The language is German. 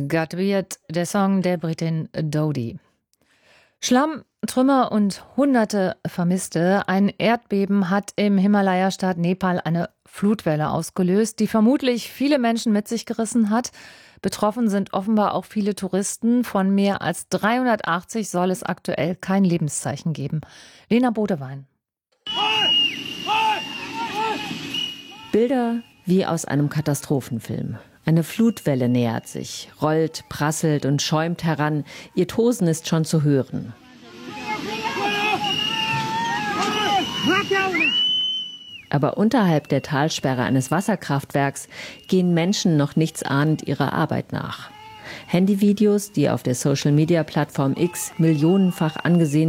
Got Weird, der Song der Britin Dodie. Schlamm, Trümmer und Hunderte Vermisste. Ein Erdbeben hat im Himalaya-Staat Nepal eine Flutwelle ausgelöst, die vermutlich viele Menschen mit sich gerissen hat. Betroffen sind offenbar auch viele Touristen. Von mehr als 380 soll es aktuell kein Lebenszeichen geben. Lena Bodewein. Bilder wie aus einem Katastrophenfilm. Eine Flutwelle nähert sich, rollt, prasselt und schäumt heran. Ihr Tosen ist schon zu hören. Aber unterhalb der Talsperre eines Wasserkraftwerks gehen Menschen noch nichtsahnend ihrer Arbeit nach. Handyvideos, die auf der Social-Media-Plattform X millionenfach angesehen